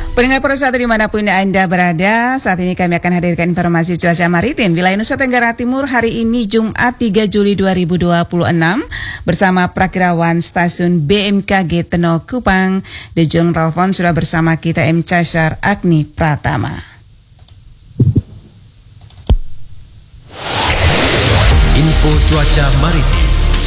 Pendengar Pro1 dimanapun Anda berada, saat ini kami akan hadirkan informasi cuaca maritim wilayah Nusa Tenggara Timur hari ini Jumat 3 Juli 2026 bersama Prakirawan Stasiun BMKG Teno Kupang. Di ujung telepon sudah bersama kita M. Casyar Agni Pratama. Info cuaca maritim.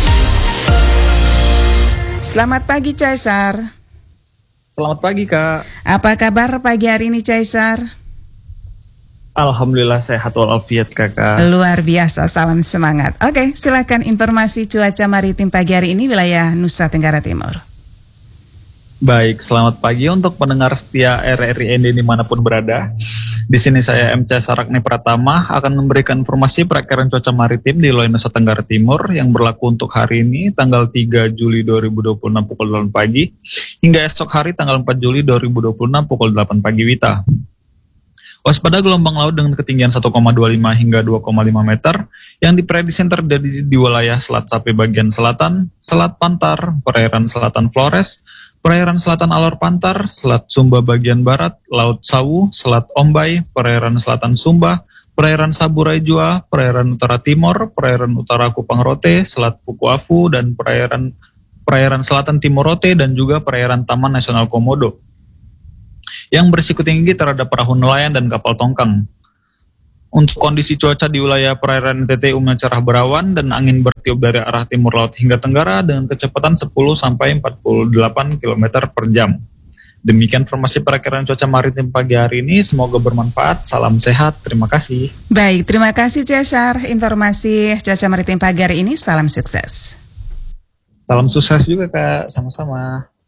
Selamat pagi Casyar. Selamat pagi Kak. Apa kabar pagi hari ini Casyar? Alhamdulillah sehat walafiat Kakak. Luar biasa, salam semangat. Oke, silakan informasi cuaca maritim pagi hari ini wilayah Nusa Tenggara Timur. Baik, selamat pagi untuk pendengar setia RRI ND dimanapun berada. Di sini saya M. Casyar Agni Pratama akan memberikan informasi perakiraan cuaca maritim di wilayah Nusa Tenggara Timur yang berlaku untuk hari ini tanggal 3 Juli 2026 pukul 8 pagi hingga esok hari tanggal 4 Juli 2026 pukul 8 pagi WITA. Waspada gelombang laut dengan ketinggian 1,25 hingga 2,5 meter yang diprediksi terjadi di wilayah Selat Sapi bagian selatan, Selat Pantar, perairan selatan Flores, perairan selatan Alor Pantar, Selat Sumba bagian barat, Laut Sawu, Selat Ombai, perairan selatan Sumba, perairan Saburai Jua, perairan utara Timur, perairan utara Kupang Rote, Selat Pukuafu, dan perairan selatan Timur Rote, dan juga perairan Taman Nasional Komodo yang berisiko tinggi terhadap perahu nelayan dan kapal tongkang. Untuk kondisi cuaca di wilayah perairan NTT umumnya cerah berawan dan angin bertiup dari arah timur laut hingga tenggara dengan kecepatan 10 sampai 48 km per jam. Demikian informasi perakiraan cuaca maritim pagi hari ini, semoga bermanfaat. Salam sehat, terima kasih. Baik, terima kasih Casyar. Informasi cuaca maritim pagi hari ini, salam sukses. Salam sukses juga Kak, sama-sama.